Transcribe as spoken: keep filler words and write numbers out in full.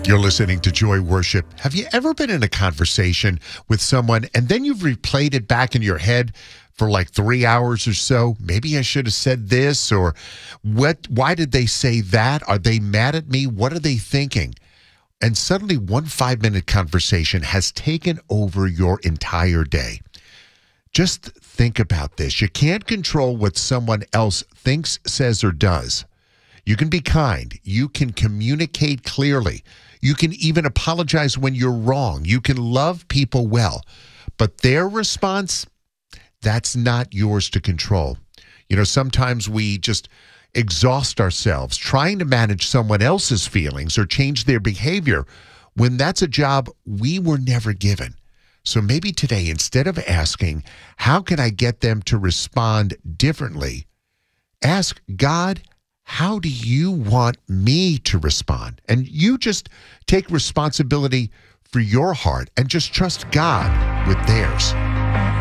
You're listening to Joy Worship. Have you ever been in a conversation with someone and then you've replayed it back in your head for like three hours or so? Maybe I should have said this, or what? Why did they say that? Are they mad at me? What are they thinking? And suddenly one five-minute conversation has taken over your entire day. Just think about this. You can't control what someone else thinks, says, or does. You can be kind. You can communicate clearly. You can even apologize when you're wrong. You can love people well. But their response, that's not yours to control. You know, sometimes we just exhaust ourselves trying to manage someone else's feelings or change their behavior when that's a job we were never given. So maybe today, instead of asking, how can I get them to respond differently, ask God, how do you want me to respond? And you just take responsibility for your heart and just trust God with theirs.